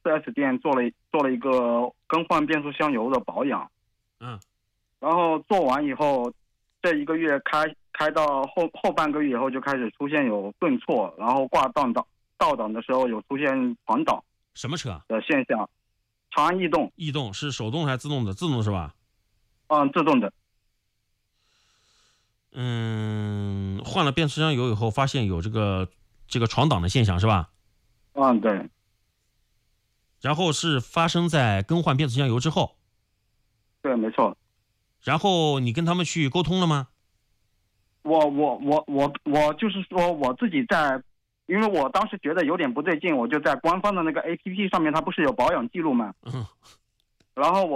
4S 店做了一个更换变速箱油的保养。然后做完以后，这1个月开到后半个月以后就开始出现有顿挫，然后挂倒档的时候有出现传导。 什么车的现象？长安逸动。 逸动是手动还是自动的？自动是吧？ 自动的。 换了变速箱油以后，发现有这个闯档的现象是吧？ 对。 然后是发生在更换变速箱油之后。 对，没错。 然后你跟他们去沟通了吗？ 我就是说我自己在，因为我当时觉得有点不对劲，我就在官方的那个 APP 上面，它不是有保养记录吗？然后